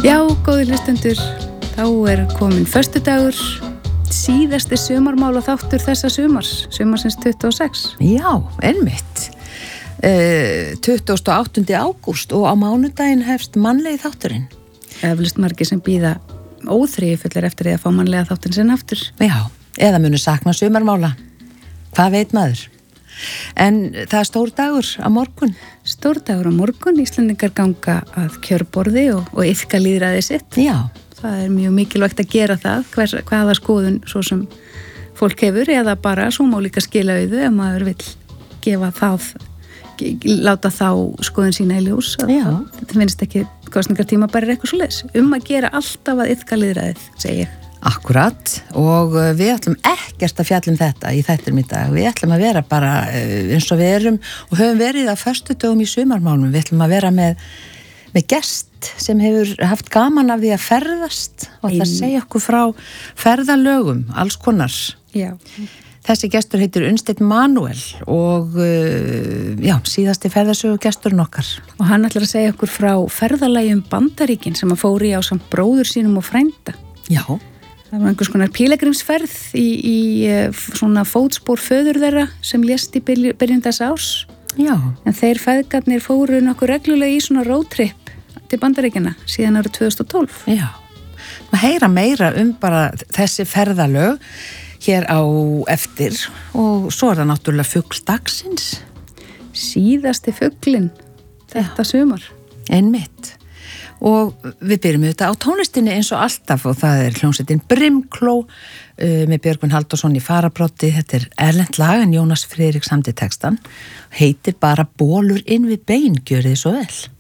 Já, góðir hlustendur, þá komin föstudagur, síðasti sumarmála þáttur þessa sumarsins 26. Já, einmitt. 28. ágúst og á mánudaginn hefst mannlegi þátturinn. Eflaust margir sem bíða óþrifullir eftir því að fá mannlega þátturinn sinn aftur. Já, eða munu sakna sumarmála. Hvað veit maður? En það er stór dagur á morgun. Stór dagur á morgun, Íslendingar ganga að kjörborði og iðka lýðræði sitt. Já. Það er mjög mikilvægt að gera það, hvaða skoðun svo sem fólk hefur, eða bara svo má líka skila auðu ef maður vill gefa það, láta þá skoðun sína í ljós. Þetta finnst ekki kosningartíma bara eitthvað svoleiðis. Að gera alltaf að iðka lýðræðið, segi ég. Akkurat, og við ætlum ekkert að fjalla þetta í þættinum í dag. Við ætlum að vera bara eins og við erum og höfum verið á föstudögum í sumarmálum. Við ætlum að vera með gest sem hefur haft gaman af því að ferðast og það segja okkur frá ferðalögum, alls konar. Já. Þessi gestur heitir Unnsteinn Manuel og síðasti ferðasögu gesturinn okkar. Og hann ætlar að segja okkur frá ferðalagi Bandaríkin sem að fóri á samt bróður sínum og frænda. Já. Það var einhvers konar pílegrimsferð í svona fótspor föður þeirra sem lést í byrjun þess árs. Já. En þeir feðgarnir fóru nokkuð reglulega í svona roadtrip til Bandaríkjanna síðan árið 2012. Já. Maður heyra meira bara þessi ferðalög hér á eftir og svo það náttúrulega fugl dagsins. Síðasti fuglinn þetta sumar. Einmitt. Og við byrjum þetta á tónlistinni eins og alltaf og það er hljómsveitin Brimkló með Björgvin Halldórsson í fararbroddi. Þetta er erlent lag en Jónas Friðrik samdi textan, heitir bara Bólur inn við bein, gjörið þið svo vel.